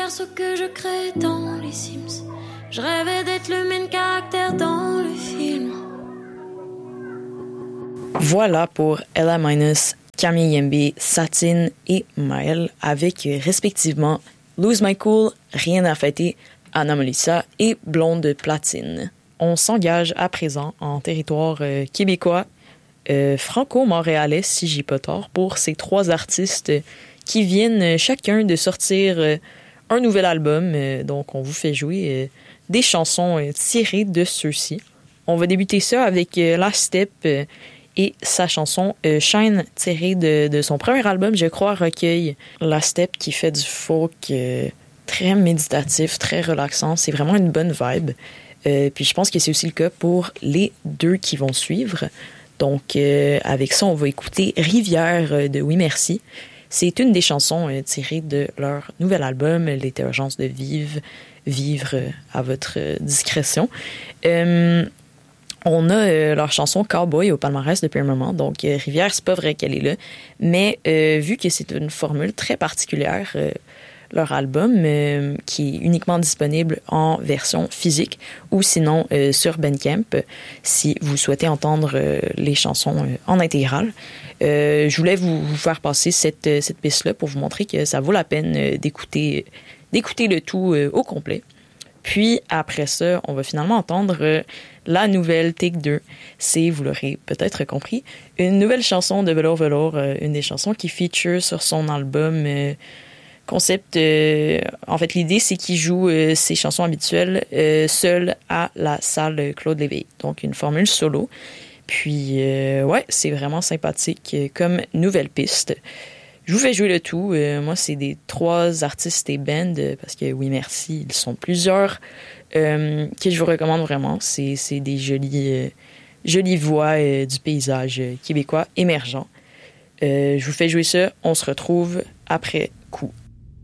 perso que je crée dans les Sims. Je rêvais d'être le main caractère dans le film. Voilà pour Ella Minus, Camille Yembe, Satine et Maël avec respectivement Lose My Cool, Rien à fêter, Anna Melissa et Blonde Platine. On s'engage à présent en territoire québécois, franco-montréalais si j'ai pas tort, pour ces 3 artistes qui viennent chacun de sortir un nouvel album. Donc on vous fait jouer des chansons tirées de ceux-ci. On va débuter ça avec Last Step et sa chanson Shine, tirée de son premier album, je crois, Recueil. Last Step qui fait du folk très méditatif, très relaxant. C'est vraiment une bonne vibe. Puis je pense que c'est aussi le cas pour les 2 qui vont suivre. Donc avec ça, on va écouter Rivière de Oui Merci. C'est une des chansons tirées de leur nouvel album, L'émergence de vivre à votre discrétion. On a leur chanson Cowboy au palmarès depuis un moment, donc Rivière, c'est pas vrai qu'elle est là, mais vu que c'est une formule très particulière, leur album qui est uniquement disponible en version physique ou sinon sur Bandcamp si vous souhaitez entendre les chansons en intégrale. Je voulais vous faire passer cette piste-là pour vous montrer que ça vaut la peine d'écouter le tout au complet. Puis, après ça, on va finalement entendre la nouvelle Take 2. C'est, vous l'aurez peut-être compris, une nouvelle chanson de Velour Velour, une des chansons qui feature sur son album concept. En fait, l'idée, c'est qu'il joue ses chansons habituelles seul à la salle Claude Léveillé. Donc, une formule solo. Puis, ouais, c'est vraiment sympathique comme nouvelle piste. Je vous fais jouer le tout. Moi, c'est des 3 artistes et bands, parce que oui, merci, ils sont plusieurs, que je vous recommande vraiment. C'est des jolies voix du paysage québécois émergent. Je vous fais jouer ça. On se retrouve après coup.